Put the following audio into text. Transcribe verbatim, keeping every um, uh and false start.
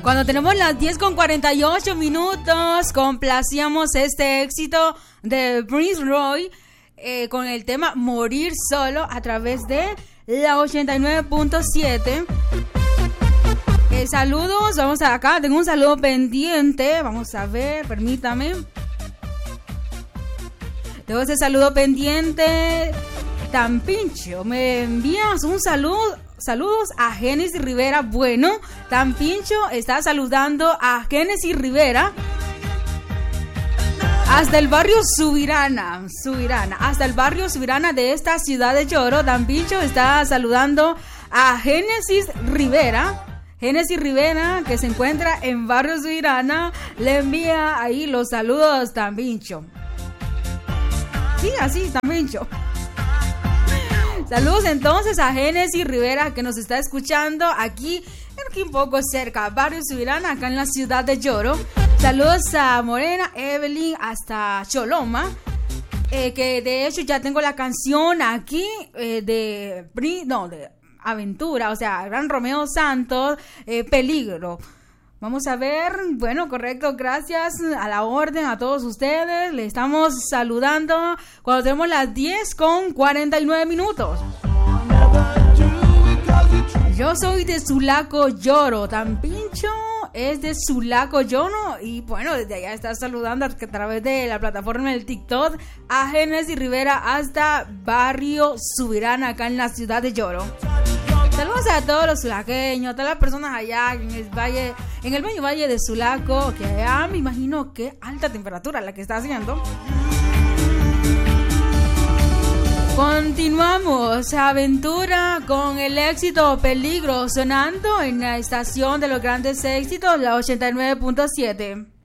Cuando tenemos las diez con cuarenta y ocho minutos, complacíamos este éxito de Prince Roy eh, con el tema Morir Solo a través de la ochenta y nueve punto siete. Eh, saludos, vamos a acá, tengo un saludo pendiente, vamos a ver, permítame. Tengo ese saludo pendiente. Tan Pincho, me envías un saludo. Saludos a Génesis Rivera. Bueno, Tan Pincho está saludando a Génesis Rivera hasta el barrio Subirana, Subirana, hasta el barrio Subirana de esta ciudad de Lloro. Tan Pincho está saludando a Génesis Rivera. Génesis Rivera, que se encuentra en barrio Subirana, le envía ahí los saludos, Tan Pincho. Sí, así, Tan Pincho. Saludos entonces a Génesis Rivera, que nos está escuchando aquí, aquí un poco cerca, barrio Subirana, acá en la ciudad de Lloro. Saludos a Morena, Evelyn, hasta Choloma, eh, que de hecho ya tengo la canción aquí eh, de, no, de Aventura, o sea, Gran Romeo Santos, eh, Peligro. Vamos a ver, bueno, correcto, gracias a la orden, a todos ustedes, le estamos saludando cuando tenemos las diez con cuarenta y nueve minutos. Yo soy de Sulaco, Lloro, Tan Pincho es de Sulaco, Lloro, y bueno, desde allá está saludando a través de la plataforma del TikTok a Génesis Rivera hasta barrio Subirana, acá en la ciudad de Lloro. Saludos a todos los sulaqueños, a todas las personas allá en el valle, en el bello valle de Sulaco, que allá me imagino que alta temperatura la que está haciendo. Continuamos, Aventura con el éxito Peligro sonando en la estación de los grandes éxitos, la ochenta y nueve punto siete.